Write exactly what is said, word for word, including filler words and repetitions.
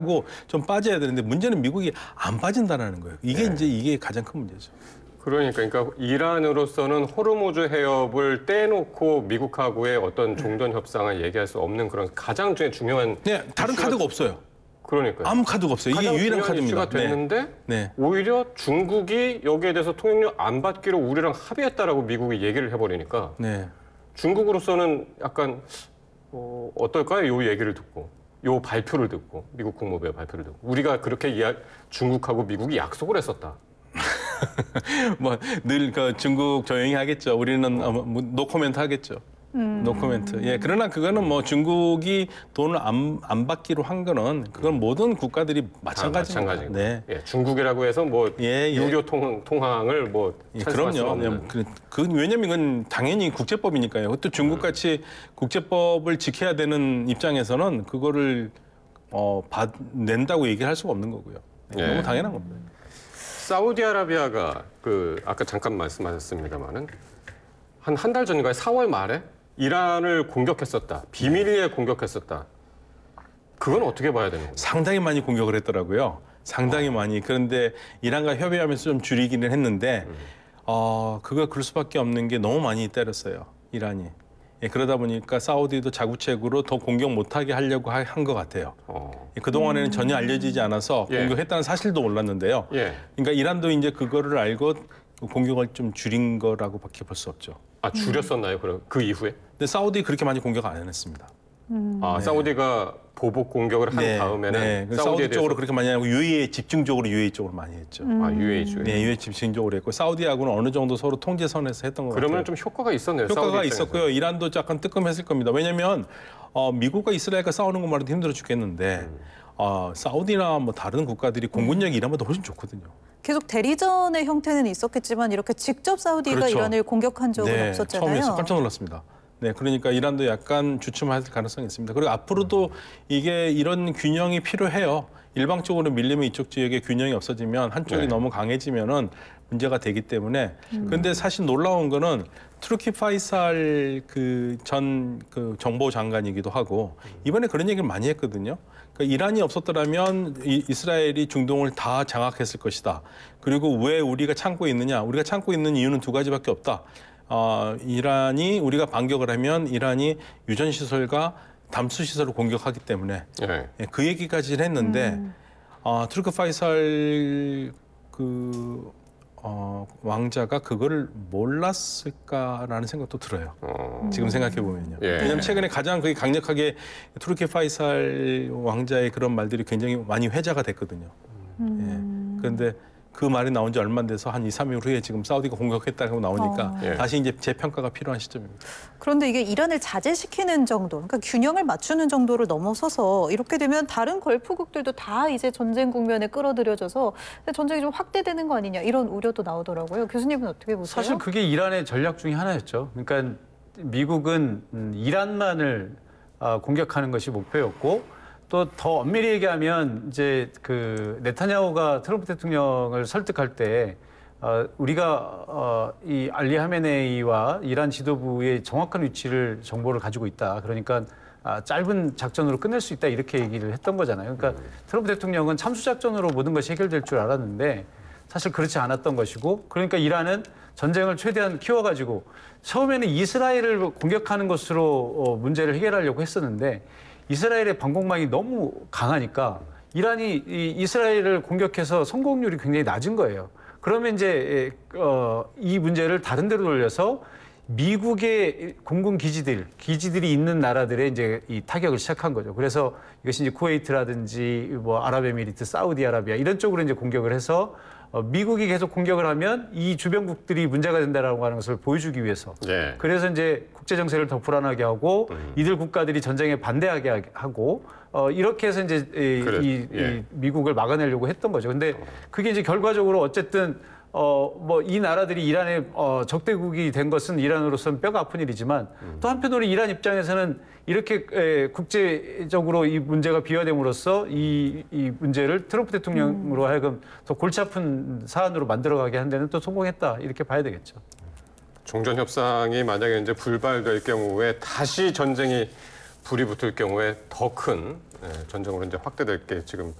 좀 빠져야 되는데 문제는 미국이 안 빠진다는 거예요. 이게 네. 이제 이게 가장 큰 문제죠. 그러니까, 그러니까 이란으로서는 호르무즈 해협을 떼놓고 미국하고의 어떤 종전 협상을 얘기할 수 없는 그런 가장 중요한 네, 다른 이슈가... 카드가 없어요. 그러니까요. 아무 카드가 없어요. 이게 유일한 카드입니다. 이슈가 됐는데 네. 네. 오히려 중국이 여기에 대해서 통역료 안 받기로 우리랑 합의했다라고 미국이 얘기를 해버리니까 네. 중국으로서는 약간 어, 어떨까요? 요 얘기를 듣고. 요 발표를 듣고 미국 국무부의 발표를 듣고 우리가 그렇게 이야, 중국하고 미국이 약속을 했었다. 뭐 늘 그 중국 조용히 하겠죠. 우리는 어, 뭐, 노코멘트 하겠죠. 음. 노코멘트. 예, 그러나 그거는 뭐 중국이 돈을 안, 안 받기로 한 거는 그건 모든 국가들이 마찬가지입니다. 마찬가지고. 네. 예, 중국이라고 해서 뭐 예, 예. 유료 통, 통항을 뭐 예, 그럼요. 예, 그, 그 왜냐면 이건 당연히 국제법이니까요. 또 중국같이 음. 국제법을 지켜야 되는 입장에서는 그거를 어, 받, 낸다고 얘기할 수가 없는 거고요. 예. 너무 당연한 겁니다. 사우디아라비아가 그 아까 잠깐 말씀하셨습니다마는 한 한 달 전인가요? 사월 말에 이란을 공격했었다. 비밀리에 공격했었다. 그건 어떻게 봐야 되는 거예요? 상당히 많이 공격을 했더라고요. 상당히 어. 많이. 그런데 이란과 협의하면서 좀 줄이기는 했는데 음. 어, 그거 그럴 수밖에 없는 게 너무 많이 때렸어요. 이란이. 예, 그러다 보니까 사우디도 자구책으로 더 공격 못하게 하려고 한 것 같아요. 어. 예, 그동안에는 음. 전혀 알려지지 않아서 예. 공격했다는 사실도 몰랐는데요. 예. 그러니까 이란도 이제 그거를 알고 공격을 좀 줄인 거라고밖에 볼 수 없죠. 아, 줄였었나요? 그럼 그 이후에? 근데 사우디 그렇게 많이 공격 안 했습니다. 음. 아, 네. 사우디가 보복 공격을 한 네, 다음에는 네. 사우디 쪽으로 대해서... 그렇게 많이 하고 유에이에 집중적으로 유에이 쪽으로 많이 했죠. 음. 아, 유에이 쪽에. 네, 유에이 집중적으로 했고 사우디하고는 어느 정도 서로 통제선에서 했던 것 그러면 같아요. 좀 효과가 있었네요. 효과가 있었고요. 이란도 약간 뜨끔했을 겁니다. 왜냐하면 어, 미국과 이스라엘과 싸우는 것만 해도 힘들어 죽겠는데 음. 어, 사우디나 뭐 다른 국가들이 공군력이 이란보다 훨씬 좋거든요. 계속 대리전의 형태는 있었겠지만 이렇게 직접 사우디가 그렇죠. 이란을 공격한 적은 네, 없었잖아요. 처음에 깜짝 놀랐습니다. 네, 그러니까 이란도 약간 주춤할 가능성이 있습니다. 그리고 앞으로도 이게 이런 균형이 필요해요. 일방적으로 밀리면 이쪽 지역에 균형이 없어지면 한쪽이 네. 너무 강해지면은 문제가 되기 때문에. 음. 그런데 사실 놀라운 거는 투르키 파이살 그 전 그 정보 장관이기도 하고 이번에 그런 얘기를 많이 했거든요. 그러니까 이란이 없었더라면 이, 이스라엘이 중동을 다 장악했을 것이다. 그리고 왜 우리가 참고 있느냐? 우리가 참고 있는 이유는 두 가지밖에 없다. 어, 이란이 우리가 반격을 하면 이란이 유전 시설과 담수 시설을 공격하기 때문에 네. 예, 그 얘기까지 했는데 음. 어, 투르크 파이살 그 어, 왕자가 그거를 몰랐을까라는 생각도 들어요. 어... 지금 생각해 보면요. 예. 왜냐하면 최근에 가장 그게 강력하게 투르키 파이살 왕자의 그런 말들이 굉장히 많이 회자가 됐거든요. 음... 예. 그런데 그 말이 나온 지 얼마 안 돼서 한 이, 삼 일 후에 지금 사우디가 공격했다고 나오니까 어... 예. 다시 이제 재평가가 필요한 시점입니다. 그런데 이게 이란을 자제시키는 정도, 그러니까 균형을 맞추는 정도를 넘어서서 이렇게 되면 다른 걸프국들도 다 이제 전쟁 국면에 끌어들여져서 전쟁이 좀 확대되는 거 아니냐 이런 우려도 나오더라고요. 교수님은 어떻게 보세요? 사실 그게 이란의 전략 중에 하나였죠. 그러니까 미국은 이란만을 공격하는 것이 목표였고 또 더 엄밀히 얘기하면 이제 그 네타냐후가 트럼프 대통령을 설득할 때 어, 우리가 어, 이 알리 하메네이와 이란 지도부의 정확한 위치를 정보를 가지고 있다. 그러니까 아, 짧은 작전으로 끝낼 수 있다 이렇게 얘기를 했던 거잖아요. 그러니까 트럼프 대통령은 참수 작전으로 모든 것이 해결될 줄 알았는데 사실 그렇지 않았던 것이고 그러니까 이란은 전쟁을 최대한 키워가지고 처음에는 이스라엘을 공격하는 것으로 어, 문제를 해결하려고 했었는데 이스라엘의 방공망이 너무 강하니까 이란이 이 이스라엘을 공격해서 성공률이 굉장히 낮은 거예요. 그러면 이제 어, 이 문제를 다른 데로 돌려서 미국의 공군 기지들, 기지들이 있는 나라들의 이제 이 타격을 시작한 거죠. 그래서 이것이 이제 쿠웨이트라든지 뭐 아랍에미리트, 사우디아라비아 이런 쪽으로 이제 공격을 해서 어, 미국이 계속 공격을 하면 이 주변국들이 문제가 된다라고 하는 것을 보여주기 위해서. 네. 그래서 이제 국제 정세를 더 불안하게 하고 음. 이들 국가들이 전쟁에 반대하게 하고 어, 이렇게 해서 이제 이, 그래. 이, 예. 이 미국을 막아내려고 했던 거죠. 근데 그게 이제 결과적으로 어쨌든 어, 뭐 이 나라들이 이란의 어, 적대국이 된 것은 이란으로서는 뼈가 아픈 일이지만 음. 또 한편으로 이란 입장에서는 이렇게 에, 국제적으로 이 문제가 비화됨으로써 이, 이 문제를 트럼프 대통령으로 하여금 더 골치 아픈 사안으로 만들어가게 한 데는 또 성공했다 이렇게 봐야 되겠죠. 종전 협상이 만약에 이제 불발될 경우에 다시 전쟁이 불이 붙을 경우에 더 큰 예, 전쟁으로 이제 확대될 게 지금